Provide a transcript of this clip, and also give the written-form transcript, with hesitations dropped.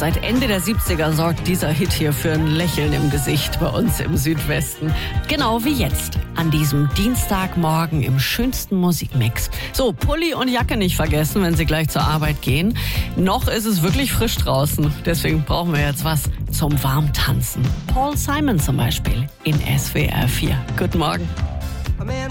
Seit Ende der 70er sorgt dieser Hit hier für ein Lächeln im Gesicht bei uns im Südwesten. Genau wie jetzt, an diesem Dienstagmorgen im schönsten Musikmix. So, Pulli und Jacke nicht vergessen, wenn Sie gleich zur Arbeit gehen. Noch ist es wirklich frisch draußen, deswegen brauchen wir jetzt was zum Warmtanzen. Paul Simon zum Beispiel in SWR 4. Guten Morgen. A man